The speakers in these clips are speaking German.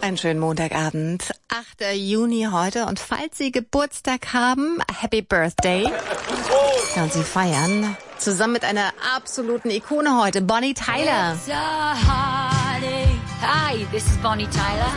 Einen schönen Montagabend, 8. Juni heute. Und falls Sie Geburtstag haben, Happy Birthday. Und Sie feiern zusammen mit einer absoluten Ikone heute, Bonnie Tyler. Hi, this is Bonnie Tyler.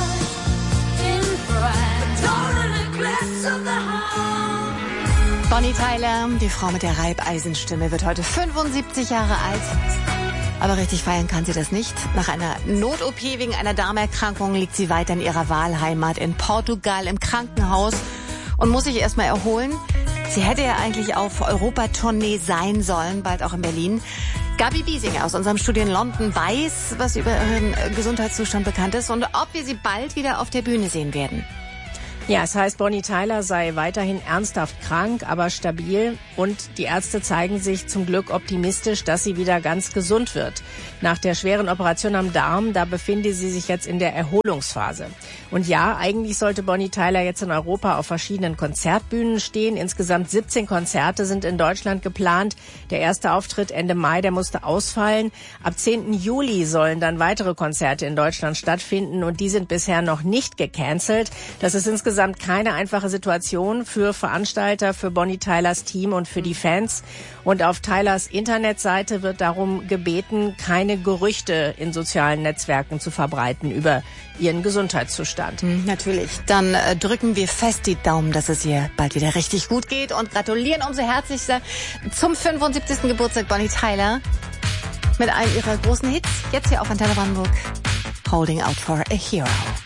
Bonnie Tyler, die Frau mit der Reibeisenstimme, wird heute 75 Jahre alt. Aber richtig feiern kann sie das nicht. Nach einer Not-OP wegen einer Darmerkrankung liegt sie weiter in ihrer Wahlheimat in Portugal im Krankenhaus und muss sich erstmal erholen. Sie hätte ja eigentlich auf Europatournee sein sollen, bald auch in Berlin. Gabi Biesinger aus unserem Studio in London weiß, was über ihren Gesundheitszustand bekannt ist und ob wir sie bald wieder auf der Bühne sehen werden. Ja, es heißt, Bonnie Tyler sei weiterhin ernsthaft krank, aber stabil. Und die Ärzte zeigen sich zum Glück optimistisch, dass sie wieder ganz gesund wird. Nach der schweren Operation am Darm, da befinde sie sich jetzt in der Erholungsphase. Und ja, eigentlich sollte Bonnie Tyler jetzt in Europa auf verschiedenen Konzertbühnen stehen. Insgesamt 17 Konzerte sind in Deutschland geplant. Der erste Auftritt Ende Mai, der musste ausfallen. Ab 10. Juli sollen dann weitere Konzerte in Deutschland stattfinden. Und die sind bisher noch nicht gecancelt. Das ist insgesamt keine einfache Situation für Veranstalter, für Bonnie Tylers Team und für die Fans. Und auf Tylers Internetseite wird darum gebeten, keine Gerüchte in sozialen Netzwerken zu verbreiten über ihren Gesundheitszustand. Natürlich. Dann drücken wir fest die Daumen, dass es ihr bald wieder richtig gut geht und gratulieren umso herzlichster zum 75. Geburtstag Bonnie Tyler mit einem ihrer großen Hits. Jetzt hier auf Antenne Brandenburg. Holding Out for a Hero.